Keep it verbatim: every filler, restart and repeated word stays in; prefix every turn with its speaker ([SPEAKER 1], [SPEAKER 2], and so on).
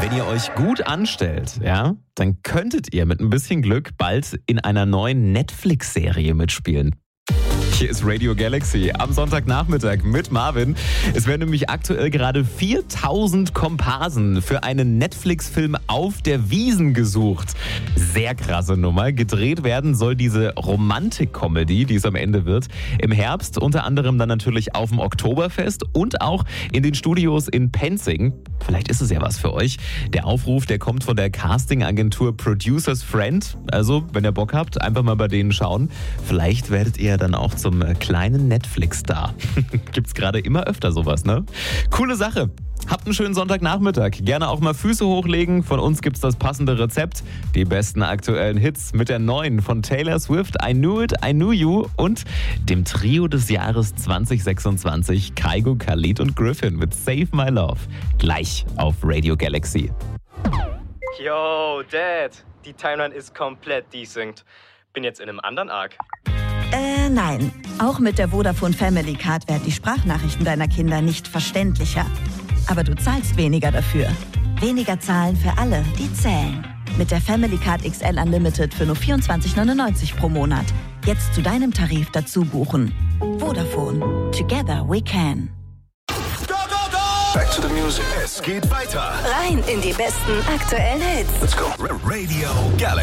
[SPEAKER 1] Wenn ihr euch gut anstellt, ja, dann könntet ihr mit ein bisschen Glück bald in einer neuen Netflix-Serie mitspielen. Hier ist Radio Galaxy am Sonntagnachmittag mit Marvin. Es werden nämlich aktuell gerade viertausend Komparsen für einen Netflix-Film Auf der Wiesn gesucht. Sehr krasse Nummer. Gedreht werden soll diese Romantik-Comedy, die es am Ende wird, im Herbst, unter anderem dann natürlich auf dem Oktoberfest und auch in den Studios in Penzing. Vielleicht ist es ja was für euch. Der Aufruf, der kommt von der Casting-Agentur Producers Friend. Also, wenn ihr Bock habt, einfach mal bei denen schauen. Vielleicht werdet ihr dann auch zum kleinen Netflix-Star. Gibt's gerade immer öfter sowas, ne? Coole Sache. Habt einen schönen Sonntagnachmittag. Gerne auch mal Füße hochlegen. Von uns gibt's das passende Rezept. Die besten aktuellen Hits mit der neuen von Taylor Swift, I Knew It, I Knew You und dem Trio des Jahres zwanzig sechsundzwanzig, Kygo, Khalid und Griffin mit Save My Love. Gleich auf Radio Galaxy.
[SPEAKER 2] Yo, Dad. Die Timeline ist komplett desynced. Bin jetzt in einem anderen Arc.
[SPEAKER 3] Äh, nein. Auch mit der Vodafone Family Card werden die Sprachnachrichten deiner Kinder nicht verständlicher. Aber du zahlst weniger dafür. Weniger zahlen für alle, die zählen. Mit der Family Card X L Unlimited für nur vierundzwanzig neunundneunzig pro Monat. Jetzt zu deinem Tarif dazu buchen. Vodafone. Together we can.
[SPEAKER 4] Go, go, go! Back to the music. Es geht weiter.
[SPEAKER 5] Rein in die besten aktuellen Hits.
[SPEAKER 4] Let's go. Radio Galaxy.